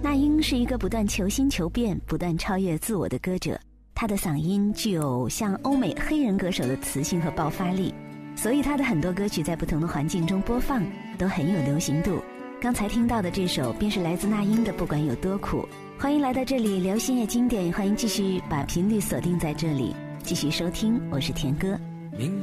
那英是一个不断求新求变、不断超越自我的歌者，她的嗓音具有像欧美黑人歌手的磁性和爆发力，所以她的很多歌曲在不同的环境中播放都很有流行度。刚才听到的这首便是来自那英的《不管有多苦》。欢迎来到这里，流行也经典，欢迎继续把频率锁定在这里，继续收听，我是田哥。 明